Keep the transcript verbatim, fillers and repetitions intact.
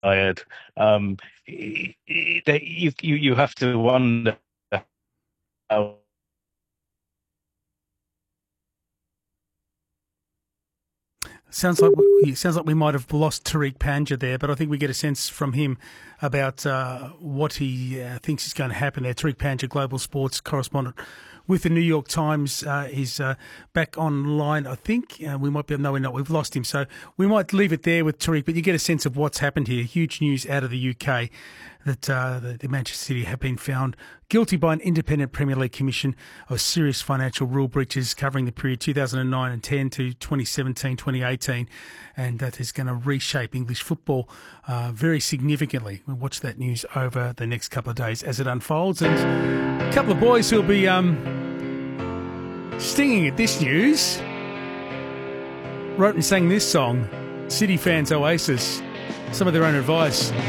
tired. Um, y- y- they, you, you you have to wonder how. Sounds like we, sounds like we might have lost Tariq Panja there, but I think we get a sense from him about uh, what he uh, thinks is going to happen there. Tariq Panja, global sports correspondent with the New York Times, uh, is uh, back online. I think uh, we might be. No, we're not. We've lost him, so we might leave it there with Tariq. But you get a sense of what's happened here. Huge news out of the U K that uh, the, the Manchester City have been found guilty by an independent Premier League commission of serious financial rule breaches covering the period two thousand nine and ten to twenty seventeen, twenty eighteen, and that is going to reshape English football uh, very significantly. We'll watch that news over the next couple of days as it unfolds. And a couple of boys who'll be um, stinging at this news wrote and sang this song, City Fans Oasis, some of their own advice.